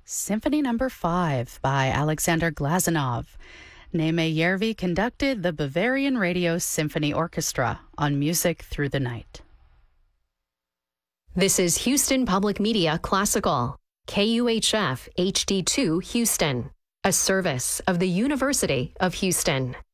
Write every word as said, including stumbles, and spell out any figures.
Symphony Number five by Alexander Glazunov. Neme Järvi conducted the Bavarian Radio Symphony Orchestra on Music Through the Night. This is Houston Public Media Classical, K U H F H D two Houston, a service of the University of Houston.